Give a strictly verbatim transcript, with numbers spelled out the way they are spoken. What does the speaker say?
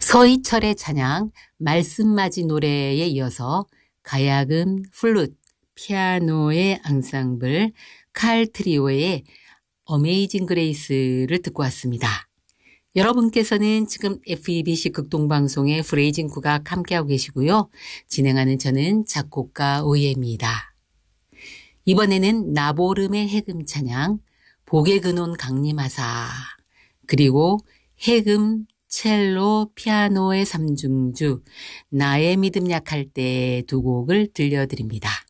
서희철의 찬양 말씀맞이 노래에 이어서 가야금, 플룻, 피아노의 앙상블, 칼 트리오의 어메이징 그레이스를 듣고 왔습니다. 여러분께서는 지금 에프이비씨 극동방송의 프레이징 국악 함께하고 계시고요. 진행하는 저는 작곡가 오이혜입니다. 이번에는 나보름의 해금 찬양, 복의 근원 강림하사, 그리고 해금, 첼로, 피아노의 삼중주, 나의 믿음 약할 때 두 곡을 들려드립니다.